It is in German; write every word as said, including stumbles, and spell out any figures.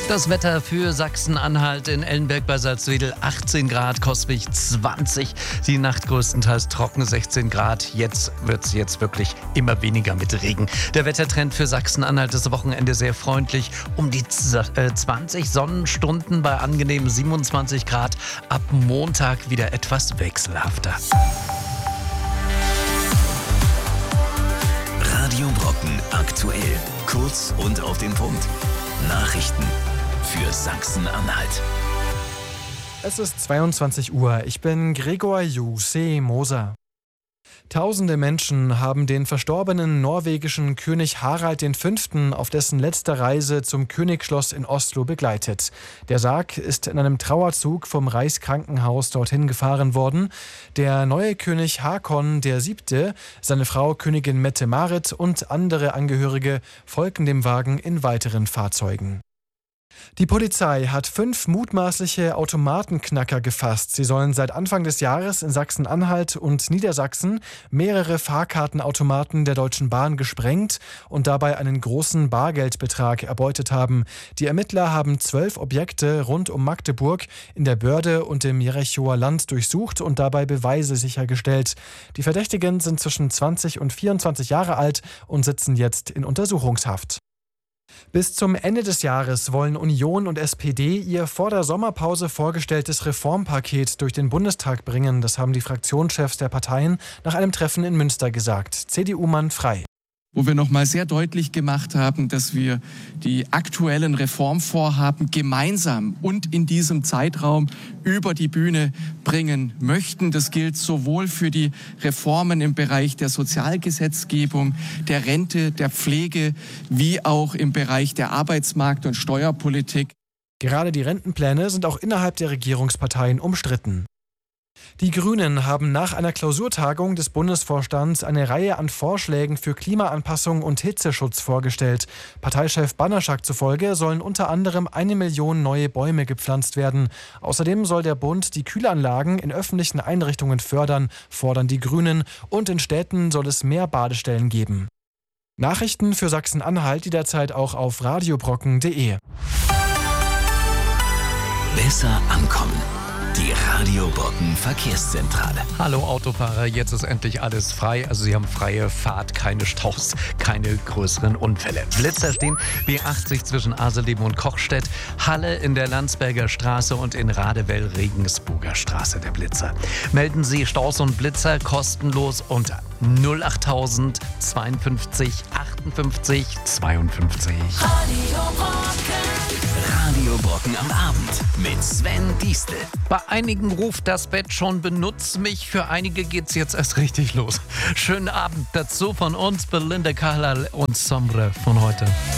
Das Wetter für Sachsen-Anhalt: in Ellenberg bei Salzwedel achtzehn Grad, Coswig zwanzig. Die Nacht größtenteils trocken, sechzehn Grad. Jetzt wird es jetzt wirklich immer weniger mit Regen. Der Wettertrend für Sachsen-Anhalt das Wochenende sehr freundlich. Um die zwanzig Sonnenstunden bei angenehmen siebenundzwanzig Grad. Ab Montag wieder etwas wechselhafter. Radio Brocken aktuell. Kurz und auf den Punkt. Nachrichten für Sachsen-Anhalt. Es ist zweiundzwanzig Uhr. Ich bin Gregor Juse Moser. Tausende Menschen haben den verstorbenen norwegischen König Harald der Fünfte auf dessen letzter Reise zum Königsschloss in Oslo begleitet. Der Sarg ist in einem Trauerzug vom Reichskrankenhaus dorthin gefahren worden. Der neue König Hakon der Siebte, seine Frau Königin Mette-Marit und andere Angehörige folgen dem Wagen in weiteren Fahrzeugen. Die Polizei hat fünf mutmaßliche Automatenknacker gefasst. Sie sollen seit Anfang des Jahres in Sachsen-Anhalt und Niedersachsen mehrere Fahrkartenautomaten der Deutschen Bahn gesprengt und dabei einen großen Bargeldbetrag erbeutet haben. Die Ermittler haben zwölf Objekte rund um Magdeburg in der Börde und im Jerichower Land durchsucht und dabei Beweise sichergestellt. Die Verdächtigen sind zwischen zwanzig und vierundzwanzig Jahre alt und sitzen jetzt in Untersuchungshaft. Bis zum Ende des Jahres wollen Union und S P D ihr vor der Sommerpause vorgestelltes Reformpaket durch den Bundestag bringen. Das haben die Fraktionschefs der Parteien nach einem Treffen in Münster gesagt. C D U-Mann Frei. Wo wir nochmal sehr deutlich gemacht haben, dass wir die aktuellen Reformvorhaben gemeinsam und in diesem Zeitraum über die Bühne bringen möchten. Das gilt sowohl für die Reformen im Bereich der Sozialgesetzgebung, der Rente, der Pflege, wie auch im Bereich der Arbeitsmarkt- und Steuerpolitik. Gerade die Rentenpläne sind auch innerhalb der Regierungsparteien umstritten. Die Grünen haben nach einer Klausurtagung des Bundesvorstands eine Reihe an Vorschlägen für Klimaanpassung und Hitzeschutz vorgestellt. Parteichef Banaschak zufolge sollen unter anderem eine Million neue Bäume gepflanzt werden. Außerdem soll der Bund die Kühlanlagen in öffentlichen Einrichtungen fördern, fordern die Grünen. Und in Städten soll es mehr Badestellen geben. Nachrichten für Sachsen-Anhalt jederzeit auch auf radiobrocken punkt de. Besser ankommen. Die Radio Brocken Verkehrszentrale. Hallo Autofahrer, jetzt ist endlich alles frei. Also Sie haben freie Fahrt, keine Staus, keine größeren Unfälle. Blitzer stehen B achtzig zwischen Aseleben und Kochstedt, Halle in der Landsberger Straße und in Radewell Regensburger Straße der Blitzer. Melden Sie Staus und Blitzer kostenlos unter null acht null zweiundfünfzig achtundfünfzig zweiundfünfzig. Radio Brocken. Radio Brocken am Abend mit Sven Diestel. Bei einigen ruft das Bett schon, benutz mich. Für einige geht's jetzt erst richtig los. Schönen Abend dazu von uns, Belinda Carlisle und Sombre von heute.